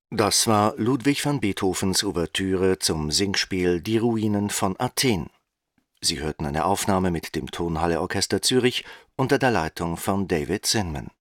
Das war Ludwig van Beethovens Ouvertüre zum Singspiel Die Ruinen von Athen. Sie hörten eine Aufnahme mit dem Tonhalle Orchester Zürich unter der Leitung von David Zinman.